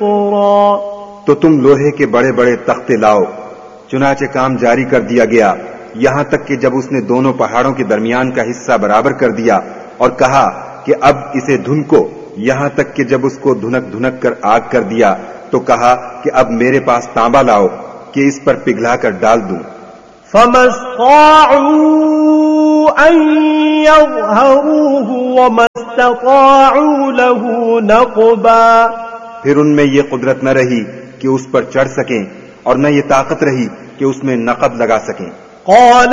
قطرا। तो तुम लोहे के बड़े बड़े तख्ते लाओ। चुनाचे काम जारी कर दिया गया, यहाँ तक कि जब उसने दोनों पहाड़ों के दरमियान का हिस्सा बराबर कर दिया और कहा कि अब इसे धुनको, यहाँ तक कि जब उसको धुनक धुनक कर आग कर दिया तो कहा कि अब मेरे पास तांबा लाओ कि इस पर पिघला कर डाल दूं। फमस्तताऊ अन यज़हरूहु वमस्तताऊ लहू नक़बा। फिर उनमें ये कुदरत न रही कि उस पर चढ़ सकें और न ये ताकत रही कि उसमें नक़ब लगा सकें।